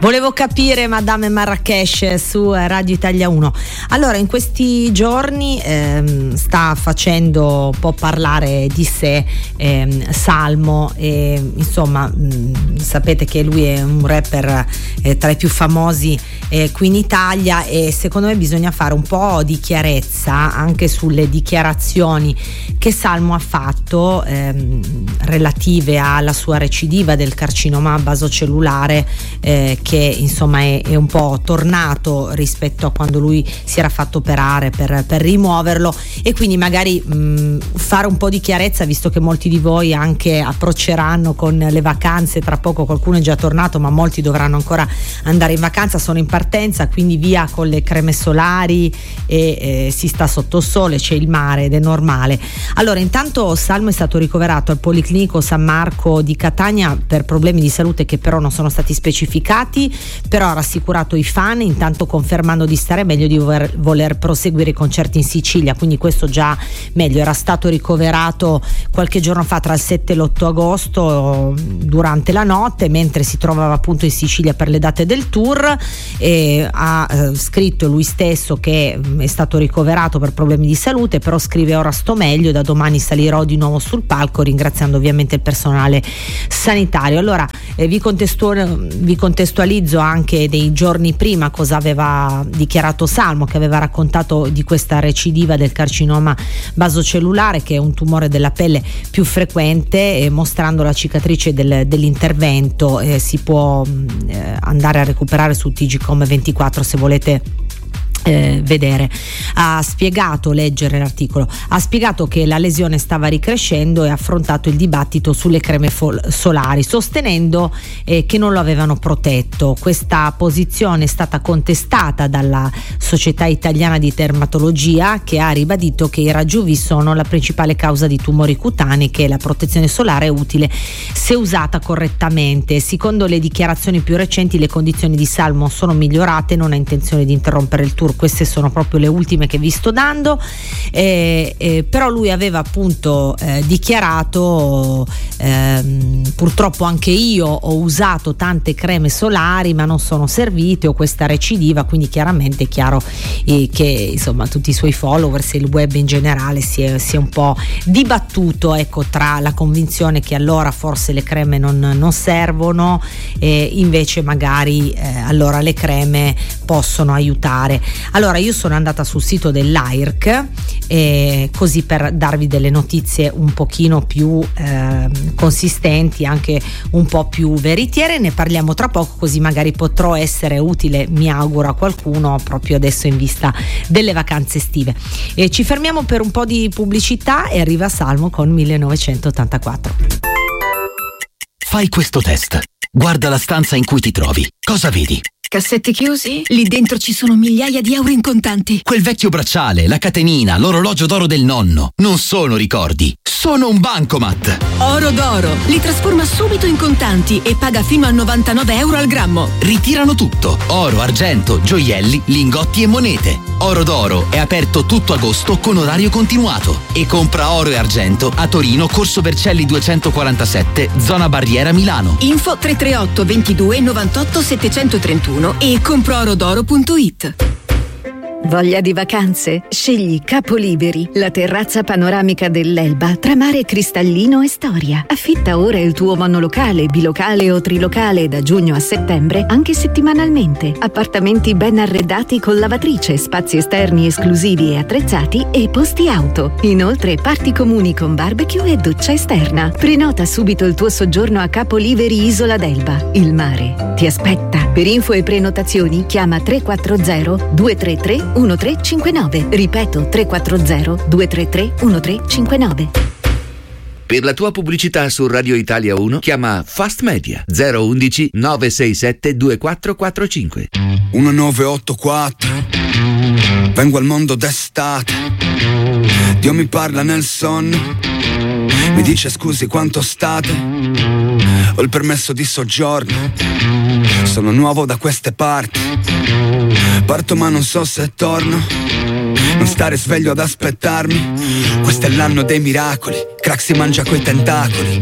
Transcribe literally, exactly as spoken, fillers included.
Volevo capire Madame Marrakesh su Radio Italia uno. Allora, in questi giorni ehm, sta facendo un po' parlare di sé ehm, Salmo, e insomma mh, sapete che lui è un rapper eh, tra i più famosi eh, qui in Italia, e secondo me bisogna fare un po' di chiarezza anche sulle dichiarazioni che Salmo ha fatto ehm, relative alla sua recidiva del carcinoma basocellulare, eh, che insomma è, è un po' tornato rispetto a quando lui si era fatto operare per, per rimuoverlo, e quindi magari mh, fare un po' di chiarezza, visto che molti di voi anche approcceranno con le vacanze tra poco. Qualcuno è già tornato, ma molti dovranno ancora andare in vacanza, sono in partenza, quindi via con le creme solari e eh, si sta sotto sole, c'è il mare ed è normale. Allora, intanto Salmo è stato ricoverato al Policlinico San Marco di Catania per problemi di salute che però non sono stati specificati, però ha rassicurato i fan, intanto confermando di stare meglio, di voler, voler proseguire i concerti in Sicilia, quindi questo già meglio. Era stato ricoverato qualche giorno fa, tra il sette e l'otto agosto, durante la notte, mentre si trovava appunto in Sicilia per le date del tour, e ha eh, scritto lui stesso che mh, è stato ricoverato per problemi di salute, però scrive: ora sto meglio, da domani salirò di nuovo sul palco, ringraziando ovviamente il personale sanitario. Allora eh, vi, contestu- vi contestualizzo anche dei giorni prima cosa aveva dichiarato Salmo, che aveva raccontato di questa recidiva del carcinoma basocellulare, che è un tumore della pelle più frequente, e mostrando la cicatrice del, dell'intervento eh, si può eh, andare a recuperare su T G Com ventiquattro se volete Eh, vedere. Ha spiegato, leggere l'articolo, ha spiegato che la lesione stava ricrescendo e ha affrontato il dibattito sulle creme fol- solari, sostenendo eh, che non lo avevano protetto. Questa posizione è stata contestata dalla Società Italiana di Dermatologia, che ha ribadito che i raggi U V sono la principale causa di tumori cutanei, che la protezione solare è utile se usata correttamente. Secondo le dichiarazioni più recenti, le condizioni di Salmo sono migliorate, non ha intenzione di interrompere il tour. Queste sono proprio le ultime che vi sto dando, eh, eh, però lui aveva appunto eh, dichiarato eh, purtroppo anche io ho usato tante creme solari ma non sono servite, ho questa recidiva, quindi chiaramente è chiaro eh, che insomma tutti i suoi followers e il web in generale si è, si è un po' dibattuto, ecco, tra la convinzione che allora forse le creme non, non servono e invece magari eh, allora le creme possono aiutare. Allora, io sono andata sul sito dell'A I R C eh, così per darvi delle notizie un pochino più eh, consistenti, anche un po' più veritiere. Ne parliamo tra poco, così magari potrò essere utile, mi auguro, a qualcuno proprio adesso in vista delle vacanze estive. E ci fermiamo per un po' di pubblicità e arriva Salmo con millenovecentottantaquattro. Fai questo test. Guarda la stanza in cui ti trovi. Cosa vedi? Cassetti chiusi? Lì dentro ci sono migliaia di euro in contanti. Quel vecchio bracciale, la catenina, l'orologio d'oro del nonno. Non sono ricordi, sono un bancomat. Oro d'oro. Li trasforma subito in contanti e paga fino a novantanove euro al grammo. Ritirano tutto. Oro, argento, gioielli, lingotti e monete. Oro d'oro è aperto tutto agosto con orario continuato. E compra oro e argento a Torino, Corso Vercelli duecentoquarantasette, zona Barriera, Milano. Info tre tre otto ventidue novantotto settecentotrentuno e comproorodoro punto it. Voglia di vacanze? Scegli Capoliberi, la terrazza panoramica dell'Elba tra mare cristallino e storia. Affitta ora il tuo monolocale, bilocale o trilocale da giugno a settembre, anche settimanalmente. Appartamenti ben arredati con lavatrice, spazi esterni esclusivi e attrezzati e posti auto. Inoltre parti comuni con barbecue e doccia esterna. Prenota subito il tuo soggiorno a Capoliberi Isola d'Elba. Il mare ti aspetta. Per info e prenotazioni chiama tre quattro zero due tre tre uno tre cinque nove. Ripeto, tre quattro zero due tre tre uno tre cinque nove. Per la tua pubblicità su Radio Italia uno chiama Fast Media zero undici nove sei sette due quattro quattro cinque. uno nove otto quattro. Vengo al mondo d'estate. Dio mi parla nel sonno. Mi dice scusi quanto state. Ho il permesso di soggiorno. Sono nuovo da queste parti. Parto ma non so se torno. Non stare sveglio ad aspettarmi. Questo è l'anno dei miracoli. Crack si mangia coi tentacoli.